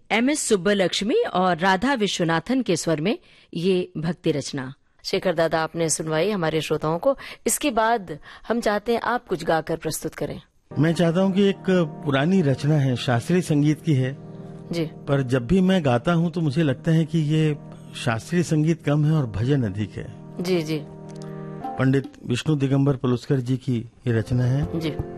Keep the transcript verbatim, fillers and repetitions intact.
M S Subbulakshmi और राधा विश्वनाथन के स्वर में ये भक्ति रचना शेखर दादा आपने सुनवाई हमारे श्रोताओं को। इसके बाद हम चाहते हैं आप कुछ गाकर प्रस्तुत करें। मैं चाहता हूँ कि एक पुरानी रचना है, शास्त्रीय संगीत की है जी, पर जब भी मैं गाता हूँ तो मुझे लगता है कि ये शास्त्रीय संगीत कम है और भजन अधिक है। जी जी। पंडित विष्णु दिगंबर पलुस्कर जी की ये रचना है। जी।